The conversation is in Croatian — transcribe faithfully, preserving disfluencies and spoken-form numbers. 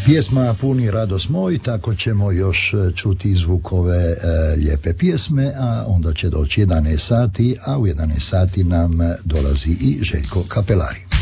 Pjesma Puni radost moj, tako ćemo još čuti zvukove e, lijepe pjesme, a onda će doći jedanaest sati, a u jedanaest sati nam dolazi i Željko Kapelari.